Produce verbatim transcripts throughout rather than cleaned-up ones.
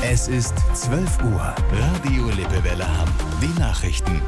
Es ist zwölf Uhr. Radio Lippewelle Hamm. Die Nachrichten.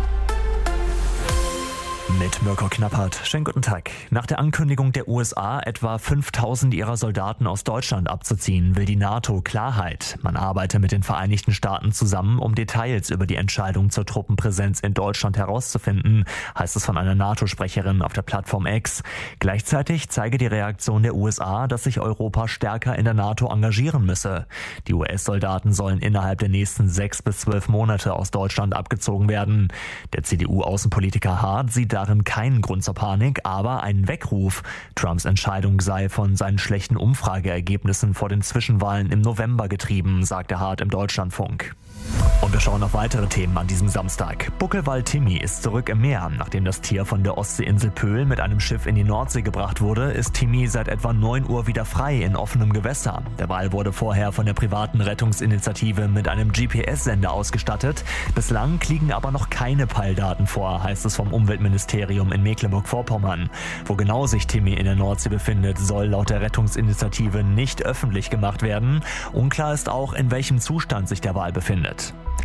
Mit Mirko Knappert. Schönen guten Tag. Nach der Ankündigung der U S A, etwa fünftausend ihrer Soldaten aus Deutschland abzuziehen, will die NATO Klarheit. Man arbeite mit den Vereinigten Staaten zusammen, um Details über die Entscheidung zur Truppenpräsenz in Deutschland herauszufinden, heißt es von einer NATO-Sprecherin auf der Plattform X. Gleichzeitig zeige die Reaktion der U S A, dass sich Europa stärker in der NATO engagieren müsse. Die U S-Soldaten sollen innerhalb der nächsten sechs bis zwölf Monate aus Deutschland abgezogen werden. Der C D U-Außenpolitiker Hart sieht darin keinen Grund zur Panik, aber einen Weckruf. Trumps Entscheidung sei von seinen schlechten Umfrageergebnissen vor den Zwischenwahlen im November getrieben, sagte Hart im Deutschlandfunk. Und wir schauen auf weitere Themen an diesem Samstag. Buckelwal Timmy ist zurück im Meer. Nachdem das Tier von der Ostseeinsel Pöhl mit einem Schiff in die Nordsee gebracht wurde, ist Timmy seit etwa neun Uhr wieder frei in offenem Gewässer. Der Wal wurde vorher von der privaten Rettungsinitiative mit einem G P S-Sender ausgestattet. Bislang liegen aber noch keine Peildaten vor, heißt es vom Umweltministerium in Mecklenburg-Vorpommern. Wo genau sich Timmy in der Nordsee befindet, soll laut der Rettungsinitiative nicht öffentlich gemacht werden. Unklar ist auch, in welchem Zustand sich der Wal befindet.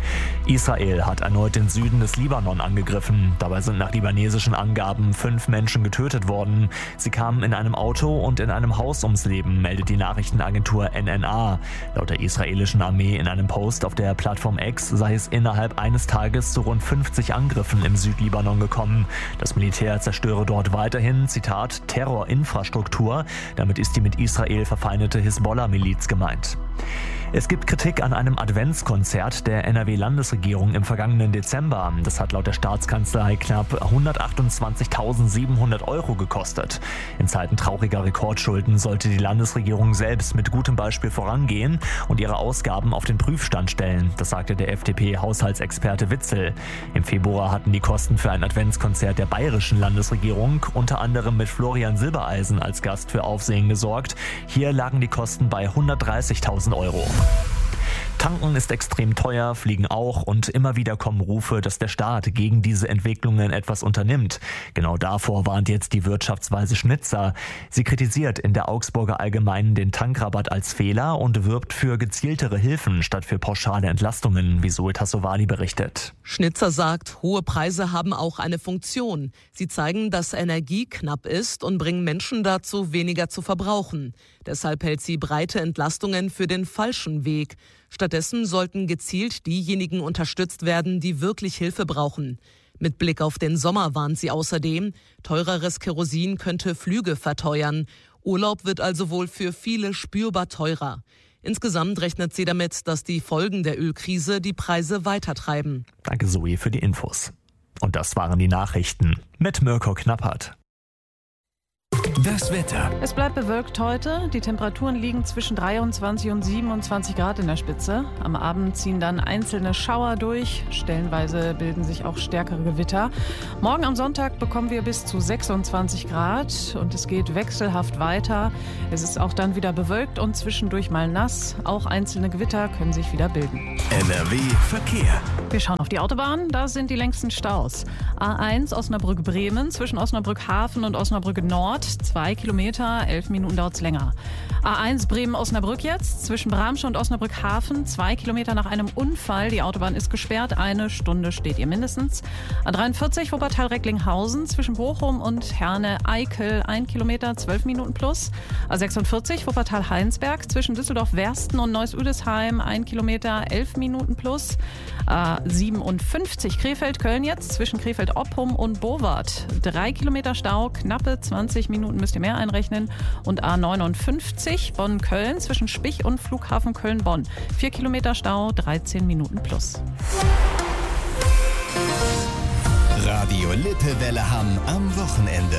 Israel hat erneut den Süden des Libanon angegriffen. Dabei sind nach libanesischen Angaben fünf Menschen getötet worden. Sie kamen in einem Auto und in einem Haus ums Leben, meldet die Nachrichtenagentur N N A. Laut der israelischen Armee in einem Post auf der Plattform X sei es innerhalb eines Tages zu rund fünfzig Angriffen im Südlibanon gekommen. Das Militär zerstöre dort weiterhin, Zitat, Terrorinfrastruktur. Damit ist die mit Israel verfeindete Hisbollah-Miliz gemeint. Es gibt Kritik an einem Adventskonzert der N R W-Landesregierung im vergangenen Dezember. Das hat laut der Staatskanzlei knapp hundertachtundzwanzigtausendsiebenhundert Euro gekostet. In Zeiten trauriger Rekordschulden sollte die Landesregierung selbst mit gutem Beispiel vorangehen und ihre Ausgaben auf den Prüfstand stellen. Das sagte der F D P-Haushaltsexperte Witzel. Im Februar hatten die Kosten für ein Adventskonzert der bayerischen Landesregierung unter anderem mit Florian Silbereisen als Gast für Aufsehen gesorgt. Hier lagen die Kosten bei hundertdreißigtausend Euro. Tanken ist extrem teuer, Fliegen auch und immer wieder kommen Rufe, dass der Staat gegen diese Entwicklungen etwas unternimmt. Genau davor warnt jetzt die Wirtschaftsweise Schnitzer. Sie kritisiert in der Augsburger Allgemeinen den Tankrabatt als Fehler und wirbt für gezieltere Hilfen statt für pauschale Entlastungen, wie Zoe Tassovali berichtet. Schnitzer sagt, hohe Preise haben auch eine Funktion. Sie zeigen, dass Energie knapp ist und bringen Menschen dazu, weniger zu verbrauchen. Deshalb hält sie breite Entlastungen für den falschen Weg. Stattdessen sollten gezielt diejenigen unterstützt werden, die wirklich Hilfe brauchen. Mit Blick auf den Sommer warnt sie außerdem, teureres Kerosin könnte Flüge verteuern. Urlaub wird also wohl für viele spürbar teurer. Insgesamt rechnet sie damit, dass die Folgen der Ölkrise die Preise weitertreiben. Danke Zoe für die Infos. Und das waren die Nachrichten mit Mirko Knappert. Das Wetter. Es bleibt bewölkt heute. Die Temperaturen liegen zwischen dreiundzwanzig und siebenundzwanzig Grad in der Spitze. Am Abend ziehen dann einzelne Schauer durch. Stellenweise bilden sich auch stärkere Gewitter. Morgen am Sonntag bekommen wir bis zu sechsundzwanzig Grad und es geht wechselhaft weiter. Es ist auch dann wieder bewölkt und zwischendurch mal nass. Auch einzelne Gewitter können sich wieder bilden. N R W Verkehr. Wir schauen auf die Autobahn. Da sind die längsten Staus. A eins Osnabrück-Bremen zwischen Osnabrück-Hafen und Osnabrück-Nord. Zwei Kilometer, elf Minuten dauert es länger. A eins Bremen-Osnabrück jetzt, zwischen Bramsche und Osnabrück-Hafen, zwei Kilometer nach einem Unfall. Die Autobahn ist gesperrt, eine Stunde steht ihr mindestens. A dreiundvierzig Wuppertal-Recklinghausen, zwischen Bochum und Herne-Eickel, ein Kilometer, zwölf Minuten plus. A sechsundvierzig Wuppertal-Heinsberg, zwischen Düsseldorf-Wersten und Neuss-Üdesheim, ein Kilometer, elf Minuten plus. A siebenundfünfzig Krefeld-Köln jetzt, zwischen Krefeld-Oppum und Bowart, drei Kilometer Stau, knappe zwanzig Minuten müsst ihr mehr einrechnen. Und A neunundfünfzig Bonn-Köln zwischen Spich und Flughafen Köln-Bonn. vier Kilometer Stau, dreizehn Minuten plus. Radio Lippewelle Hamm am Wochenende.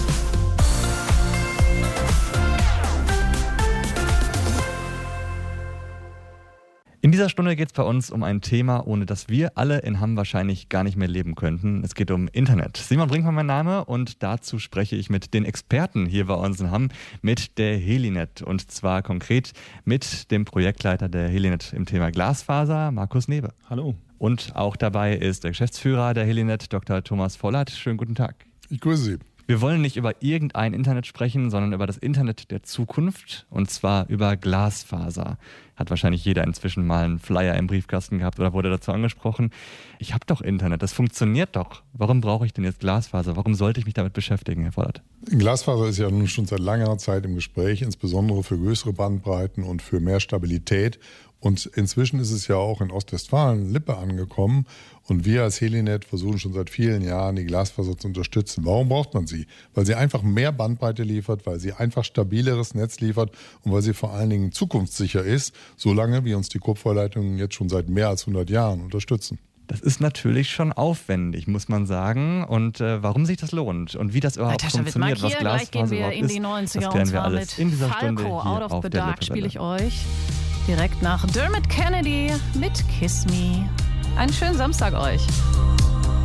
In dieser Stunde geht es bei uns um ein Thema, ohne das wir alle in Hamm wahrscheinlich gar nicht mehr leben könnten. Es geht um Internet. Simon Brinkmann mein Name und dazu spreche ich mit den Experten hier bei uns in Hamm, mit der Helinet und zwar konkret mit dem Projektleiter der Helinet im Thema Glasfaser, Markus Newe. Hallo. Und auch dabei ist der Geschäftsführer der Helinet, Doktor Thomas Vollert. Schönen guten Tag. Ich grüße Sie. Wir wollen nicht über irgendein Internet sprechen, sondern über das Internet der Zukunft und zwar über Glasfaser. Hat wahrscheinlich jeder inzwischen mal einen Flyer im Briefkasten gehabt oder wurde dazu angesprochen. Ich habe doch Internet, das funktioniert doch. Warum brauche ich denn jetzt Glasfaser? Warum sollte ich mich damit beschäftigen, Herr Vollert? Glasfaser ist ja nun schon seit langer Zeit im Gespräch, insbesondere für größere Bandbreiten und für mehr Stabilität. Und inzwischen ist es ja auch in Ostwestfalen, Lippe, angekommen. Und wir als Helinet versuchen schon seit vielen Jahren, die Glasfaser zu unterstützen. Warum braucht man sie? Weil sie einfach mehr Bandbreite liefert, weil sie einfach stabileres Netz liefert und weil sie vor allen Dingen zukunftssicher ist, solange wie uns die Kupferleitungen jetzt schon seit mehr als hundert Jahren unterstützen. Das ist natürlich schon aufwendig, muss man sagen. Und äh, warum sich das lohnt und wie das überhaupt Natascha funktioniert, was Glasfaser überhaupt ist, in die neunziger das klären wir und alles zwar in dieser mit Stunde Falco, hier Out of auf the der Dark spiele Lippewelle. ich euch direkt nach Dermot Kennedy mit Kiss Me. Einen schönen Samstag euch.